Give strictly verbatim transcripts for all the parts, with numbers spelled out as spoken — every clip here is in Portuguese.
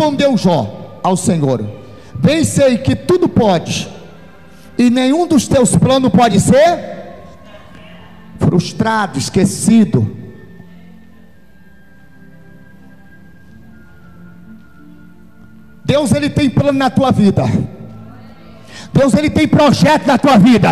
Respondeu Jó ao Senhor: bem sei que tudo pode, e nenhum dos teus planos pode ser frustrado, esquecido. Deus, ele tem plano na tua vida. Deus, ele tem projeto na tua vida.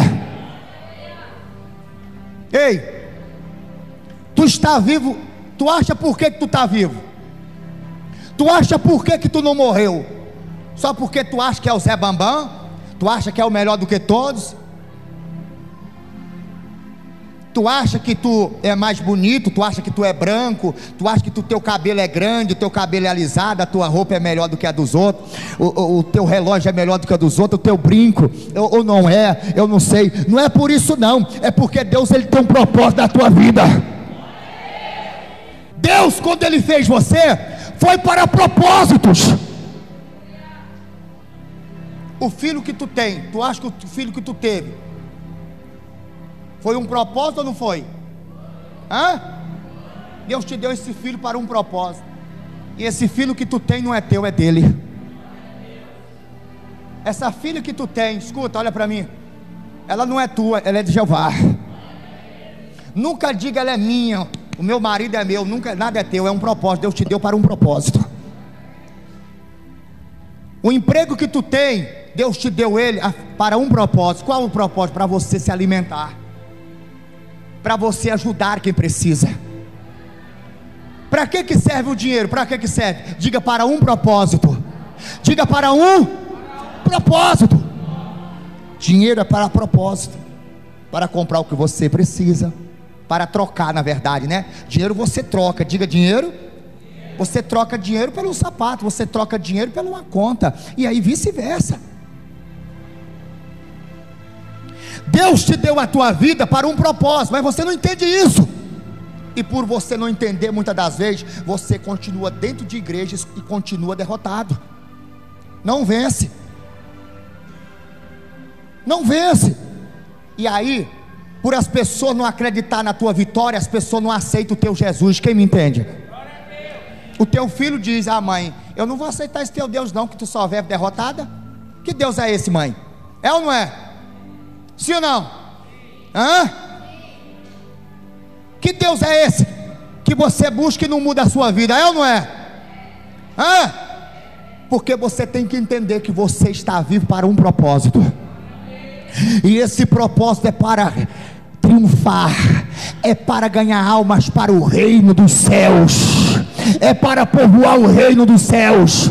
Ei, tu está vivo. Tu acha por que que tu está vivo? Tu acha por que que tu não morreu? Só porque tu acha que é o Zé Bambam? Tu acha que é o melhor do que todos? Tu acha que tu é mais bonito? Tu acha que tu é branco? Tu acha que o teu cabelo é grande, o teu cabelo é alisado, a tua roupa é melhor do que a dos outros, o, o, o teu relógio é melhor do que a dos outros, o teu brinco, ou, ou não é, eu não sei. Não é por isso não, é porque Deus, ele tem um propósito na tua vida. Deus, quando ele fez você, foi para propósitos. O filho que tu tem, tu acha que o filho que tu teve foi um propósito ou não foi? Hã? Deus te deu esse filho para um propósito. E esse filho que tu tem não é teu, é dele. Essa filha que tu tem, escuta, olha para mim, ela não é tua, ela é de Jeová. Nunca diga ela é minha, o meu marido é meu. Nunca, nada é teu, é um propósito. Deus te deu para um propósito. O emprego que tu tem, Deus te deu ele para um propósito. Qual o propósito? Para você se alimentar, para você ajudar quem precisa. Para que que serve o dinheiro? Para que que serve? Diga: para um propósito. Diga: para um propósito. Dinheiro é para propósito, para comprar o que você precisa, para trocar, na verdade, né? Dinheiro você troca. Diga: dinheiro. Você troca dinheiro pelo sapato, você troca dinheiro pela uma conta, e aí vice-versa. Deus te deu a tua vida para um propósito, mas você não entende isso. E por você não entender, muitas das vezes, você continua dentro de igrejas e continua derrotado. Não vence. Não vence. E aí, por as pessoas não acreditar na tua vitória, as pessoas não aceitam o teu Jesus. Quem me entende? O teu filho diz: ah, mãe, eu não vou aceitar esse teu Deus não, que tu só vive derrotada. Que Deus é esse, mãe? É ou não é? Sim ou não? Hã? Que Deus é esse que você busca e não muda a sua vida? É ou não é? Hã? Porque você tem que entender que você está vivo para um propósito. E esse propósito é para triunfar, é para ganhar almas para o reino dos céus, é para povoar o reino dos céus.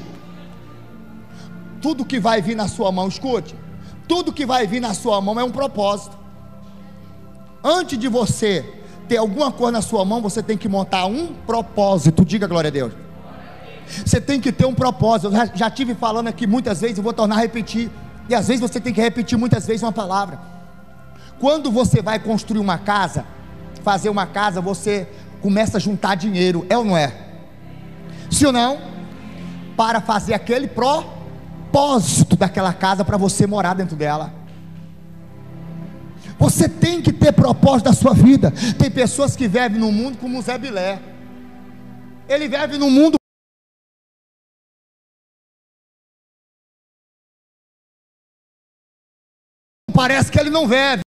Tudo que vai vir na sua mão, escute, tudo que vai vir na sua mão é um propósito. Antes de você ter alguma coisa na sua mão, você tem que montar um propósito. Diga glória a Deus. Você tem que ter um propósito. Eu já, já tive falando aqui muitas vezes, eu vou tornar a repetir. E às vezes você tem que repetir muitas vezes uma palavra. Quando você vai construir uma casa, fazer uma casa, você começa a juntar dinheiro, é ou não é? Sim ou não? Para fazer aquele propósito daquela casa, para você morar dentro dela. Você tem que ter propósito da sua vida. Tem pessoas que vivem no mundo como o Zé Bilé. Ele vive no mundo, parece que ele não vive.